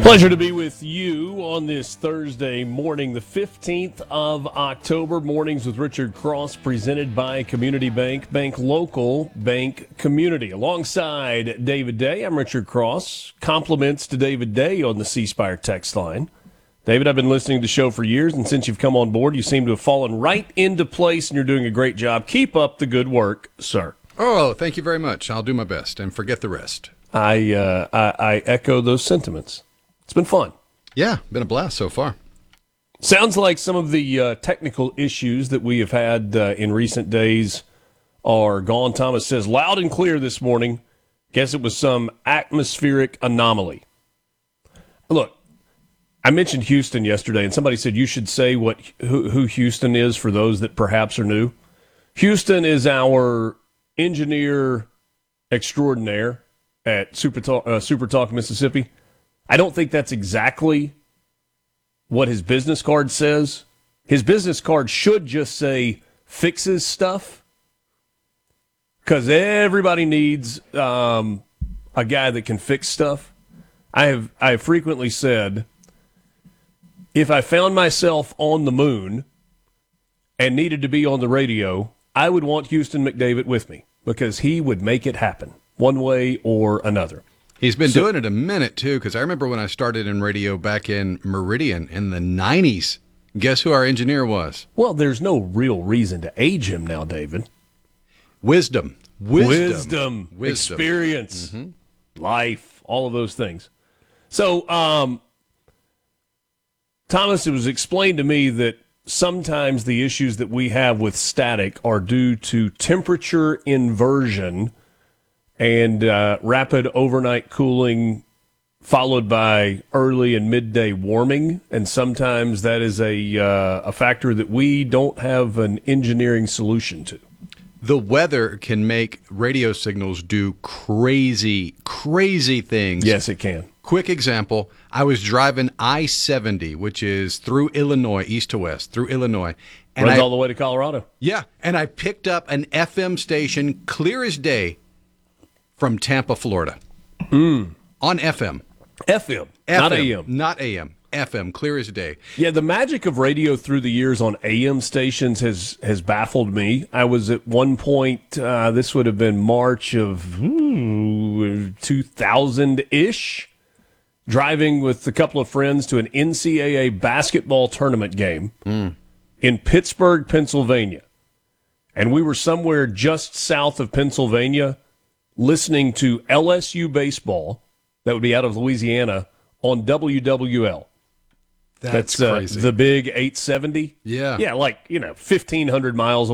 Pleasure to be with you on this Thursday morning, the 15th of October. Mornings with Richard Cross, presented by Community Bank. Bank local, bank community. Alongside David Day, I'm Richard Cross. Compliments to David Day on the C Spire text line. David, I've been listening to the show for years, and since you've come on board, you seem to have fallen right into place, and you're doing a great job. Keep up the good work, sir. Oh, thank you very much. I'll do my best and forget the rest. I echo those sentiments. It's been fun. Yeah, been a blast so far. Sounds like some of the technical issues that we have had in recent days are gone. Thomas says, loud and clear this morning. Guess it was some atmospheric anomaly. Look, I mentioned Houston yesterday, and somebody said you should say who Houston is for those that perhaps are new. Houston is our engineer extraordinaire at Super Talk Mississippi. I don't think that's exactly what his business card says. His business card should just say fixes stuff, because everybody needs a guy that can fix stuff. I have frequently said, if I found myself on the moon and needed to be on the radio, I would want Houston McDavid with me, because he would make it happen one way or another. He's been doing it a minute, too, because I remember when I started in radio back in Meridian in the 90s. Guess who our engineer was? Well, there's no real reason to age him now, David. Wisdom. Experience, life, all of those things. So, Thomas, it was explained to me that sometimes the issues that we have with static are due to temperature inversion and rapid overnight cooling followed by early and midday warming. And sometimes that is a factor that we don't have an engineering solution to. The weather can make radio signals do crazy things. Yes, it can. Quick example, I was driving I-70, which is through Illinois, east to west, through Illinois. And Runs all the way to Colorado. Yeah, and I picked up an FM station, clear as day, from Tampa, Florida. On FM. FM, not AM. Not AM. FM, clear as day. Yeah, the magic of radio through the years on AM stations has baffled me. I was at one point, this would have been March of 2000-ish, driving with a couple of friends to an NCAA basketball tournament game in Pittsburgh, Pennsylvania. And we were somewhere just south of Pennsylvania listening to LSU baseball, that would be out of Louisiana, on WWL. That's crazy. The big 870. Yeah. Yeah, like, 1,500 miles